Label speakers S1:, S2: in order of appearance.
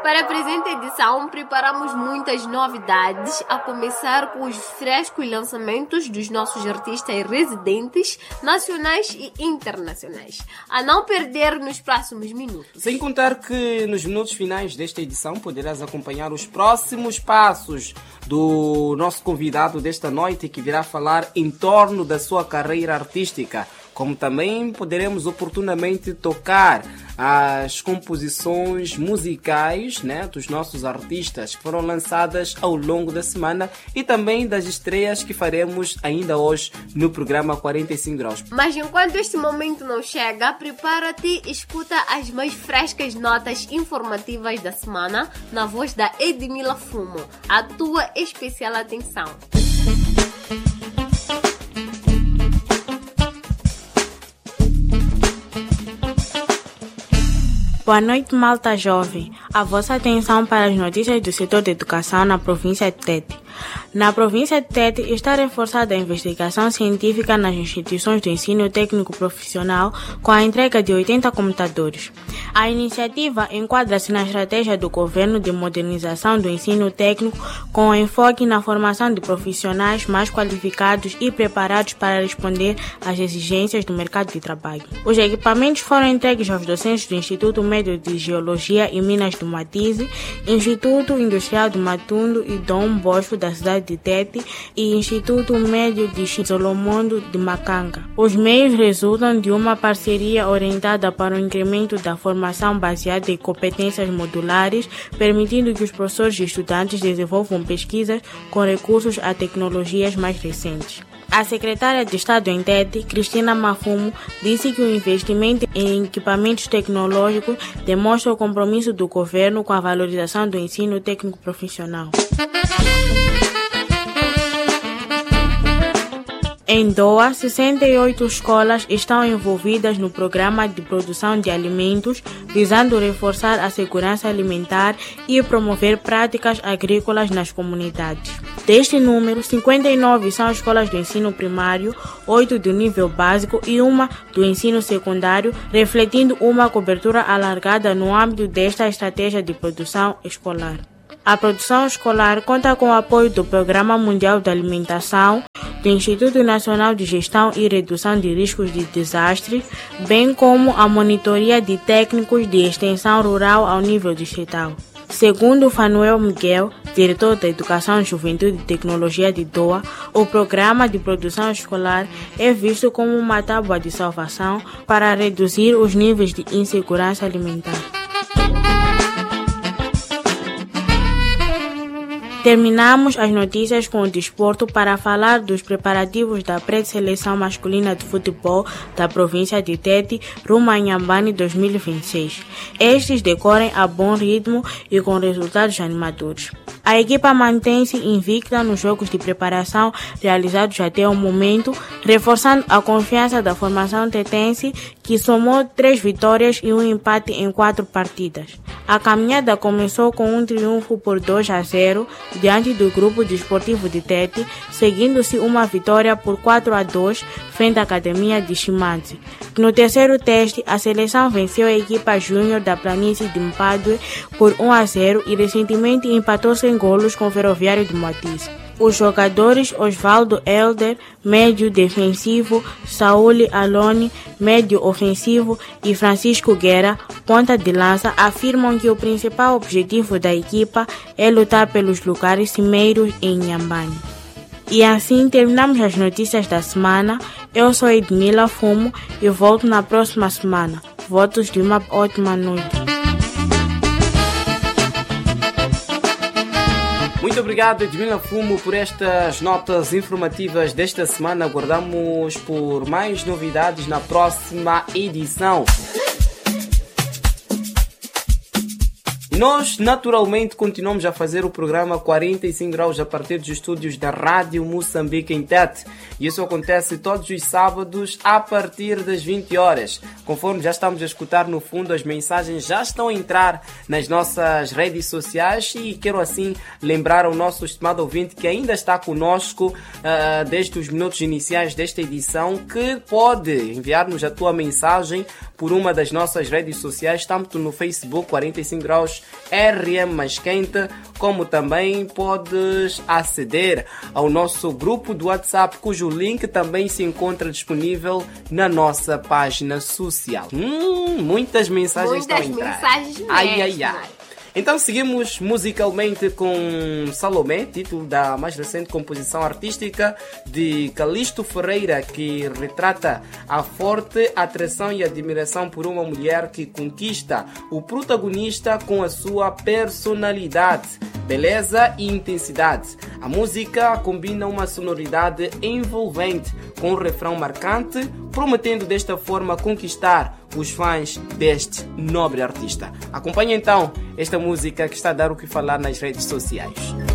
S1: Para a presente edição, preparamos muitas novidades, a começar com os frescos lançamentos dos nossos artistas residentes, nacionais e internacionais, a não perder nos próximos minutos.
S2: Sem contar que nos minutos finais desta edição poderás acompanhar os próximos passos do nosso convidado desta noite, que virá falar em torno da sua carreira artística, como também poderemos oportunamente tocar as composições musicais, né, dos nossos artistas que foram lançadas ao longo da semana e também das estreias que faremos ainda hoje no programa 45 Graus.
S1: Mas enquanto este momento não chega, prepara-te e escuta as mais frescas notas informativas da semana na voz da Edmila Fumo. A tua especial atenção.
S3: Boa noite, malta jovem. A vossa atenção para as notícias do setor de educação na província de Tete. Na província de Tete está reforçada a investigação científica nas instituições do ensino técnico profissional com a entrega de 80 computadores. A iniciativa enquadra-se na estratégia do governo de modernização do ensino técnico com enfoque na formação de profissionais mais qualificados e preparados para responder às exigências do mercado de trabalho. Os equipamentos foram entregues aos docentes do Instituto Médio de Geologia e Minas do Matize, Instituto Industrial do Matundo e Dom Bosco da cidade de Tete e Instituto Médio de Solomondo de Macanga. Os meios resultam de uma parceria orientada para o incremento da formação baseada em competências modulares, permitindo que os professores e estudantes desenvolvam pesquisas com recursos a tecnologias mais recentes. A secretária de Estado em Tete, Cristina Mafumo, disse que o investimento em equipamentos tecnológicos demonstra o compromisso do governo com a valorização do ensino técnico profissional. Em Doa, 68 escolas estão envolvidas no programa de produção de alimentos, visando reforçar a segurança alimentar e promover práticas agrícolas nas comunidades. Deste número, 59 são escolas do ensino primário, 8 do nível básico e uma do ensino secundário, refletindo uma cobertura alargada no âmbito desta estratégia de produção escolar. A produção escolar conta com o apoio do Programa Mundial da Alimentação, do Instituto Nacional de Gestão e Redução de Riscos de Desastres, bem como a monitoria de técnicos de extensão rural ao nível distrital. Segundo Fanuel Miguel, diretor da Educação, Juventude e Tecnologia de Doa, o programa de produção escolar é visto como uma tábua de salvação para reduzir os níveis de insegurança alimentar. Terminamos as notícias com o desporto para falar dos preparativos da pré-seleção masculina de futebol da província de Tete rumo a Inhambane 2026. Estes decorrem a bom ritmo e com resultados animadores. A equipa mantém-se invicta nos jogos de preparação realizados até o momento, reforçando a confiança da formação tetense, que somou 3 vitórias e um empate em 4 partidas. A caminhada começou com um triunfo por 2-0 diante do Grupo Desportivo de Tete, seguindo-se uma vitória por 4-2 frente à Academia de Chimanzi. No terceiro teste, a seleção venceu a equipa júnior da Planície de Mpadue por 1-0 e recentemente empatou sem golos com o Ferroviário de Matiz. Os jogadores Osvaldo Helder, médio defensivo, Saúl Alone, médio ofensivo e Francisco Guerra, ponta de lança, afirmam que o principal objetivo da equipa é lutar pelos lugares cimeiros em Inhambane. E assim terminamos as notícias da semana. Eu sou Edmila Fumo e volto na próxima semana. Votos de uma ótima noite.
S2: Muito obrigado, Edmila Fumo, por estas notas informativas desta semana. Aguardamos por mais novidades na próxima edição. Nós, naturalmente, continuamos a fazer o programa 45 Graus a partir dos estúdios da Rádio Moçambique em Tete. E isso acontece todos os sábados a partir das 20 horas. Conforme já estamos a escutar no fundo, as mensagens já estão a entrar nas nossas redes sociais e quero assim lembrar ao nosso estimado ouvinte que ainda está conosco desde os minutos iniciais desta edição, que pode enviar-nos a tua mensagem por uma das nossas redes sociais, tanto no Facebook 45 Graus RM Mais Quente, como também podes aceder ao nosso grupo do WhatsApp, cujo link também se encontra disponível na nossa página social. Muitas mensagens estão a entrar. Ai. Então seguimos musicalmente com Salomé, título da mais recente composição artística de Calixto Ferreira, que retrata a forte atração e admiração por uma mulher que conquista o protagonista com a sua personalidade, beleza e intensidade. A música combina uma sonoridade envolvente com um refrão marcante, prometendo desta forma conquistar os fãs deste nobre artista. Acompanhe então esta música que está a dar o que falar nas redes sociais.